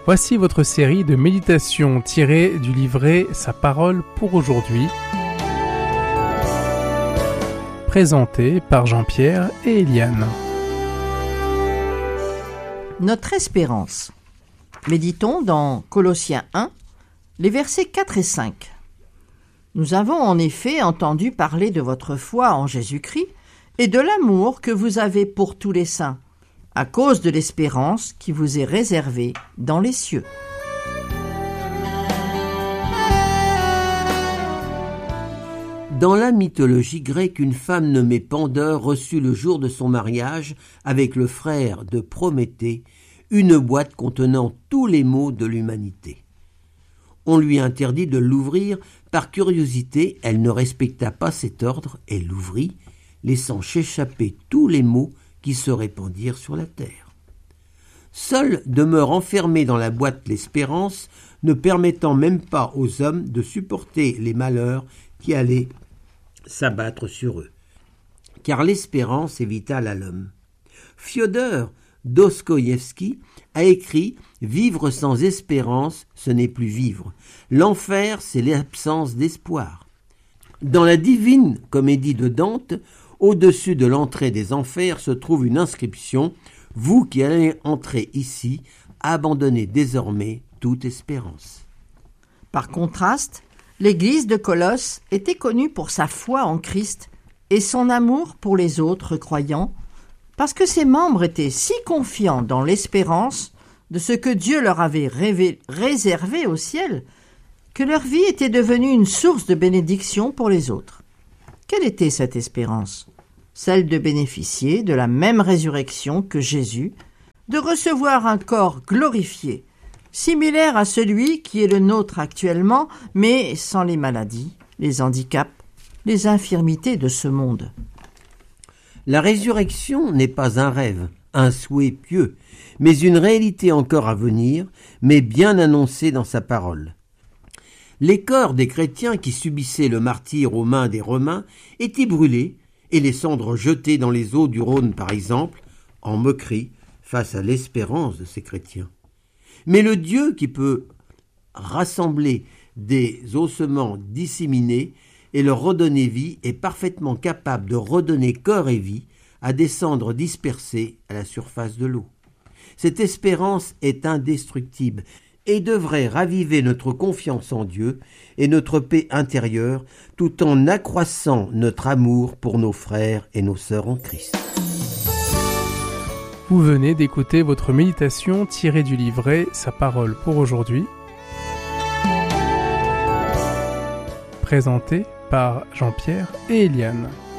Voici votre série de méditations tirées du livret Sa parole pour aujourd'hui, présentée par Jean-Pierre et Eliane. Notre espérance. Méditons dans Colossiens 1, les versets 4 et 5. Nous avons en effet entendu parler de votre foi en Jésus-Christ et de l'amour que vous avez pour tous les saints, à cause de l'espérance qui vous est réservée dans les cieux. Dans la mythologie grecque, une femme nommée Pandore reçut le jour de son mariage avec le frère de Prométhée une boîte contenant tous les maux de l'humanité. On lui interdit de l'ouvrir. Par curiosité, elle ne respecta pas cet ordre et l'ouvrit, laissant s'échapper tous les maux qui se répandirent sur la terre. Seule demeure enfermée dans la boîte l'espérance, ne permettant même pas aux hommes de supporter les malheurs qui allaient s'abattre sur eux. Car l'espérance est vitale à l'homme. Fiodor Dostoïevski a écrit « Vivre sans espérance, ce n'est plus vivre. L'enfer, c'est l'absence d'espoir. » Dans la divine comédie de Dante, au-dessus de l'entrée des enfers se trouve une inscription « Vous qui allez entrer ici, abandonnez désormais toute espérance. » Par contraste, l'Église de Colosse était connue pour sa foi en Christ et son amour pour les autres croyants, parce que ses membres étaient si confiants dans l'espérance de ce que Dieu leur avait réservé au ciel, que leur vie était devenue une source de bénédiction pour les autres. Quelle était cette espérance ? Celle de bénéficier de la même résurrection que Jésus, de recevoir un corps glorifié, similaire à celui qui est le nôtre actuellement, mais sans les maladies, les handicaps, les infirmités de ce monde. La résurrection n'est pas un rêve, un souhait pieux, mais une réalité encore à venir, mais bien annoncée dans sa parole. Les corps des chrétiens qui subissaient le martyre aux mains des Romains étaient brûlés et les cendres jetées dans les eaux du Rhône, par exemple, en moquerie face à l'espérance de ces chrétiens. Mais le Dieu qui peut rassembler des ossements disséminés et leur redonner vie est parfaitement capable de redonner corps et vie à des cendres dispersées à la surface de l'eau. Cette espérance est indestructible et devrait raviver notre confiance en Dieu et notre paix intérieure, tout en accroissant notre amour pour nos frères et nos sœurs en Christ. Vous venez d'écouter votre méditation tirée du livret Sa parole pour aujourd'hui, présentée par Jean-Pierre et Eliane.